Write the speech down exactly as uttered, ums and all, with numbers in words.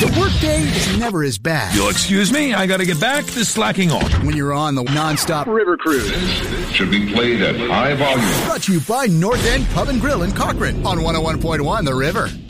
The workday is never as bad. You'll excuse me, I gotta get back to slacking off. When you're on the non-stop river cruise. Should be played at high volume. Brought to you by North End Pub and Grill in Cochrane on one oh one point one The River.